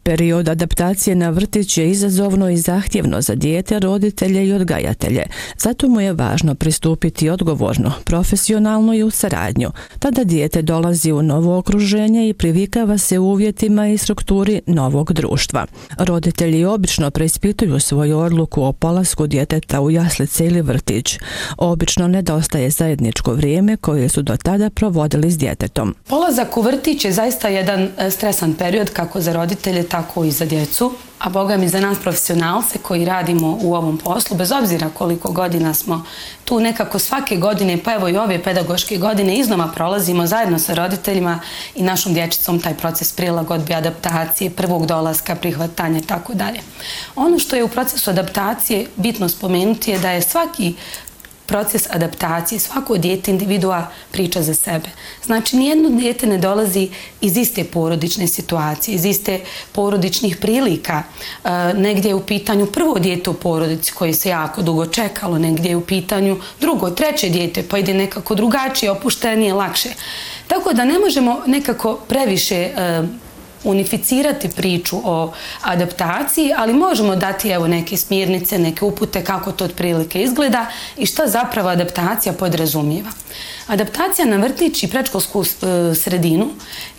Period adaptacije na vrtić je izazovno i zahtjevno za dijete, roditelje i odgajatelje. Zato mu je važno pristupiti odgovorno, profesionalno i u saradnju. Tada dijete dolazi u novo okruženje i privikava se uvjetima i strukturi novog društva. Roditelji obično preispituju svoju odluku o polasku djeteta u jaslice ili vrtić. Obično nedostaje zajedničko vrijeme koje su do tada provodili s djetetom. Polazak u vrtić je zaista jedan stresan period kako za roditelje, tako i za djecu, a boga mi za nas profesionalce koji radimo u ovom poslu, bez obzira koliko godina smo tu, nekako svake godine, pa evo i ove pedagoške godine, iznova prolazimo zajedno sa roditeljima i našom dječicom taj proces prilagodbe, adaptacije, prvog dolaska, prihvatanja i tako dalje. Ono što je u procesu adaptacije bitno spomenuti je da je svaki proces adaptacije, svako dijete individua priča za sebe. Znači, nijedno dijete ne dolazi iz iste porodične situacije, iz iste porodičnih prilika. Negdje je u pitanju prvo dijete u porodici koje se jako dugo čekalo, negdje je u pitanju drugo, treće dijete, pa ide nekako drugačije, opuštenije, lakše. Tako da ne možemo nekako previše unificirati priču o adaptaciji, ali možemo dati evo neke smjernice, neke upute kako to otprilike izgleda i šta zapravo adaptacija podrazumijeva. Adaptacija na vrtić i predškolsku sredinu